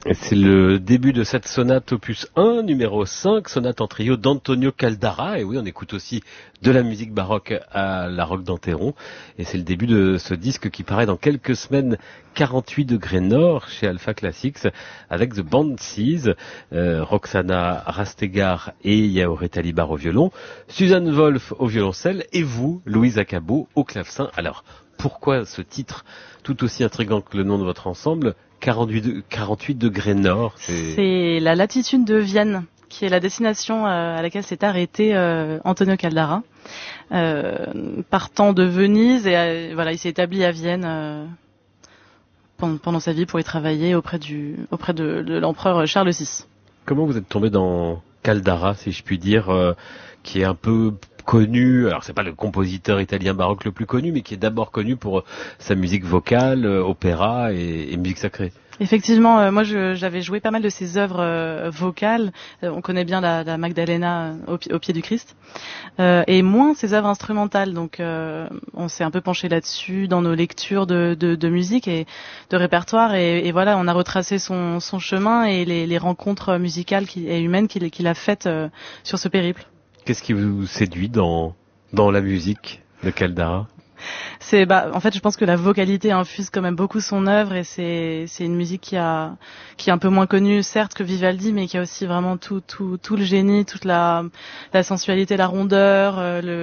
Et c'est le début de cette sonate opus 1, numéro 5, sonate en trio d'Antonio Caldara. Et oui, on écoute aussi de la musique baroque à la Roque d'Enterron. Et c'est le début de ce disque qui paraît dans quelques semaines, 48 degrés nord, chez Alpha Classics, avec The Banshees, Roxana Rastegar et Yaoré Talibar au violon, Suzanne Wolf au violoncelle, et vous, Louise Acabo, au clavecin. Alors, pourquoi ce titre tout aussi intriguant que le nom de votre ensemble, 48 degrés nord? C'est la latitude de Vienne, qui est la destination à laquelle s'est arrêté Antonio Caldara, partant de Venise, et voilà, il s'est établi à Vienne pendant sa vie pour y travailler auprès de l'empereur Charles VI. Comment vous êtes tombé dans Caldara, si je puis dire, qui est un peu connu, alors c'est pas le compositeur italien baroque le plus connu, mais qui est d'abord connu pour sa musique vocale, opéra et musique sacrée? Effectivement, moi j'avais joué pas mal de ses œuvres vocales. On connaît bien la Magdalena au pied du Christ, et moins ses œuvres instrumentales. Donc on s'est un peu penché là-dessus dans nos lectures de musique et de répertoire. Et voilà, on a retracé son chemin et les rencontres musicales et humaines qu'il a faites sur ce périple. Qu'est-ce qui vous séduit dans la musique de Caldara? En fait, je pense que la vocalité infuse quand même beaucoup son œuvre, et c'est une musique qui est un peu moins connue, certes, que Vivaldi, mais qui a aussi vraiment tout le génie, toute la sensualité, la rondeur,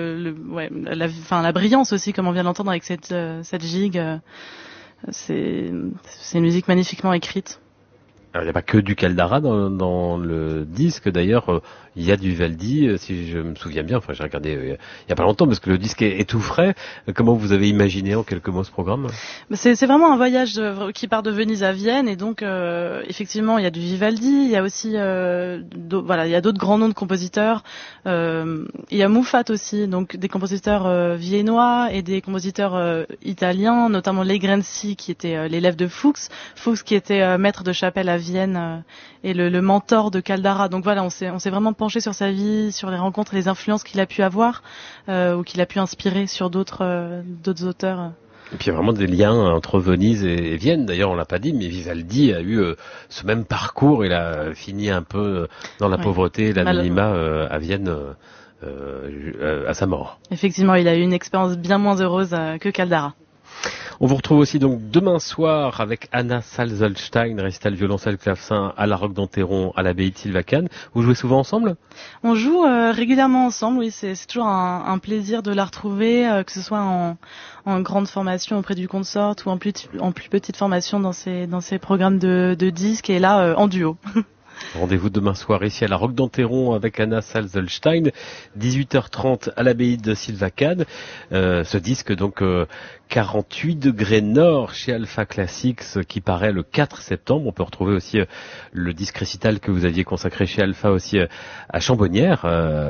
la brillance aussi, comme on vient de l'entendre avec cette gigue. C'est une musique magnifiquement écrite. Alors, il n'y a pas que du Caldara dans le disque, d'ailleurs, il y a du Vivaldi, si je me souviens bien, enfin j'ai regardé il y a pas longtemps parce que le disque est tout frais. Comment vous avez imaginé en quelques mots ce programme? C'est vraiment un voyage qui part de Venise à Vienne, et donc effectivement il y a du Vivaldi, il y a aussi il y a d'autres grands noms de compositeurs, il y a Moufat aussi, donc des compositeurs viennois et des compositeurs italiens, notamment Legrenzi qui était l'élève de Fuchs qui était maître de chapelle à Vienne et le mentor de Caldara. Donc voilà, on s'est vraiment penché sur sa vie, sur les rencontres et les influences qu'il a pu avoir ou qu'il a pu inspirer sur d'autres auteurs. Et puis il y a vraiment des liens entre Venise et Vienne. D'ailleurs, on l'a pas dit, mais Vivaldi a eu ce même parcours. Il a fini un peu dans la pauvreté et l'anonymat à Vienne à sa mort. Effectivement, il a eu une expérience bien moins heureuse que Caldara. On vous retrouve aussi donc demain soir avec Anna Salzolstein, récital violoncelle clavecin à la Roque d'Enterron à l'abbaye de Sylvacane. Vous jouez souvent ensemble? On joue régulièrement ensemble, oui, c'est toujours un plaisir de la retrouver, que ce soit en grande formation auprès du consort ou en plus petite formation dans ces programmes de disques, et là en duo. Rendez-vous demain soir ici à la Roque d'Enterron avec Anna Salzolstein, 18h30 à l'abbaye de Sylvacane. Ce disque donc 48 degrés nord chez Alpha Classics qui paraît le 4 septembre. On peut retrouver aussi le disque récital que vous aviez consacré chez Alpha aussi à Chambonnières,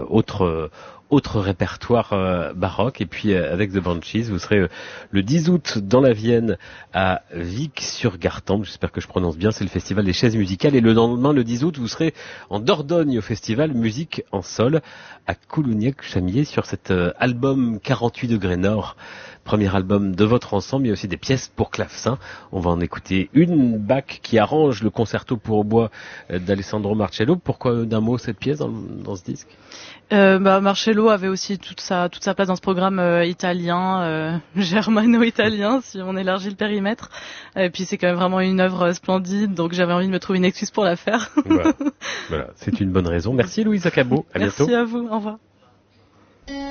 autre répertoire baroque. Et puis avec The Banshees, vous serez le 10 août dans la Vienne à Vic-sur-Gartempe, j'espère que je prononce bien, c'est le festival des chaises musicales, et le lendemain, le 10 août, vous serez en Dordogne au festival Musique en Sol à Coulugnac-Chamillier sur cet album 48 degrés nord, premier album de votre ensemble. Il y a aussi des pièces pour clavecin. On va en écouter une, Bach, qui arrange le concerto pour hautbois d'Alessandro Marcello. Pourquoi d'un mot cette pièce dans ce disque? Marcello avait aussi toute sa place dans ce programme italien, germano-italien, si on élargit le périmètre. Et puis c'est quand même vraiment une œuvre splendide, donc j'avais envie de me trouver une excuse pour la faire. Voilà, c'est une bonne raison. Merci Louise Acabo, à bientôt. Merci à vous, au revoir.